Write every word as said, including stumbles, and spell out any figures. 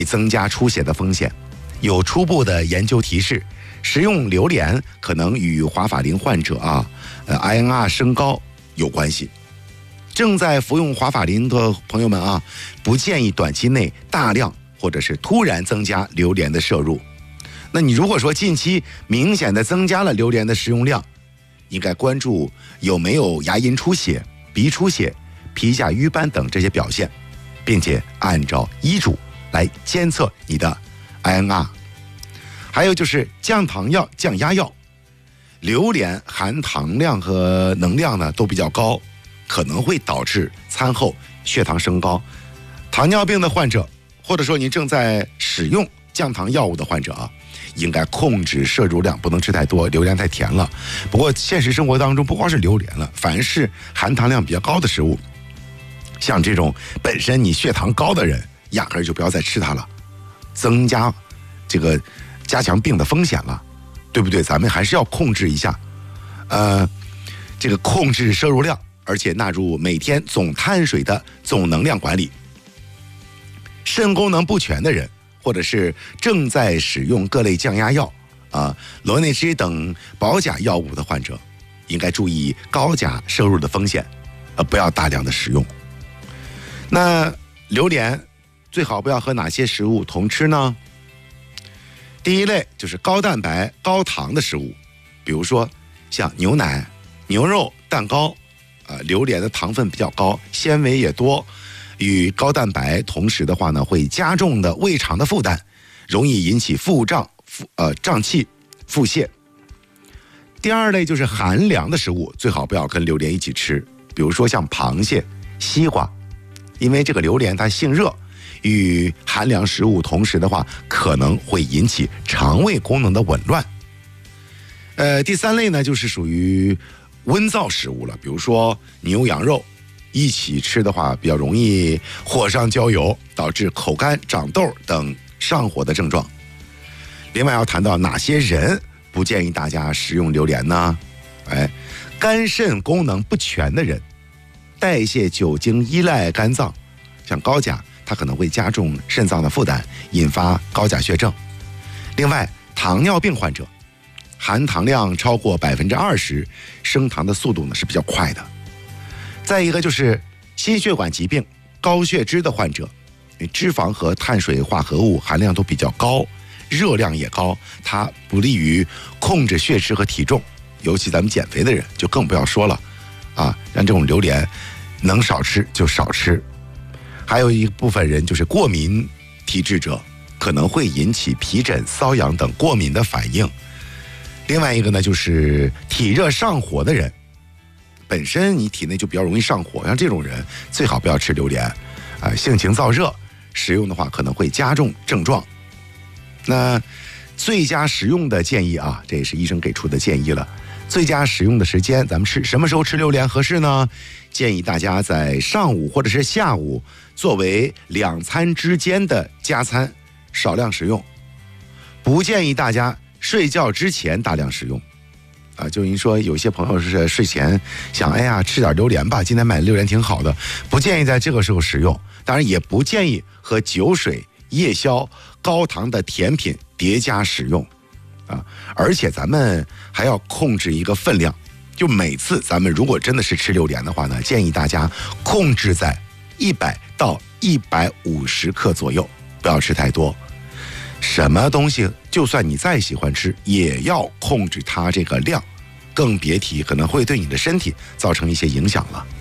增加出血的风险。有初步的研究提示，食用榴莲可能与华法林患者啊，呃 I N R 升高有关系。正在服用华法林的朋友们啊，不建议短期内大量或者是突然增加榴莲的摄入。那你如果说近期明显的增加了榴莲的食用量，应该关注有没有牙龈出血、鼻出血、皮下瘀斑等这些表现，并且按照医嘱来监测你的 I N R。 还有就是降糖药、降压药，榴莲含糖量和能量呢都比较高，可能会导致餐后血糖升高。糖尿病的患者，或者说您正在使用降糖药物的患者啊，应该控制摄入量，不能吃太多，榴莲太甜了。不过现实生活当中不光是榴莲了，凡是含糖量比较高的食物，像这种本身你血糖高的人，压根儿就不要再吃它了，增加这个加强病的风险了，对不对？咱们还是要控制一下，呃，这个控制摄入量，而且纳入每天总碳水的总能量管理。肾功能不全的人，或者是正在使用各类降压药啊、罗内酯等保钾药物的患者，应该注意高钾摄入的风险，呃，不要大量的食用。那榴莲最好不要和哪些食物同吃呢？第一类就是高蛋白、高糖的食物，比如说像牛奶、牛肉、蛋糕，呃，榴莲的糖分比较高，纤维也多，与高蛋白同时的话呢，会加重的胃肠的负担，容易引起腹胀、腹呃胀气、腹泻。第二类就是寒凉的食物，最好不要跟榴莲一起吃，比如说像螃蟹、西瓜，因为这个榴莲它性热，与寒凉食物同时的话，可能会引起肠胃功能的紊乱。呃，第三类呢，就是属于温燥食物了，比如说牛羊肉一起吃的话，比较容易火上浇油，导致口干、长痘等上火的症状。另外要谈到哪些人不建议大家食用榴莲呢？哎，肝肾功能不全的人，代谢酒精依赖肝脏，像高钾，它可能会加重肾脏的负担，引发高钾血症。另外，糖尿病患者，含糖量超过百分之二十，升糖的速度呢是比较快的。再一个就是心血管疾病、高血脂的患者，脂肪和碳水化合物含量都比较高，热量也高，它不利于控制血脂和体重，尤其咱们减肥的人就更不要说了啊，让这种榴莲能少吃就少吃。还有一部分人就是过敏体质者，可能会引起皮疹、瘙痒等过敏的反应。另外一个呢，就是体热上火的人，本身你体内就比较容易上火，像这种人最好不要吃榴莲啊、呃，性情燥热，食用的话可能会加重症状。那最佳食用的建议啊，这也是医生给出的建议了。最佳使用的时间，咱们吃什么时候吃榴莲合适呢？建议大家在上午或者是下午作为两餐之间的加餐，少量食用。不建议大家睡觉之前大量食用。啊，就您说有些朋友是睡前想，哎呀，吃点榴莲吧，今天买的榴莲挺好的，不建议在这个时候食用。当然，也不建议和酒水、夜宵、高糖的甜品叠加使用。啊，而且咱们还要控制一个分量，就每次咱们如果真的是吃榴莲的话呢，建议大家控制在一百到一百五十克左右，不要吃太多。什么东西就算你再喜欢吃，也要控制它这个量，更别提可能会对你的身体造成一些影响了。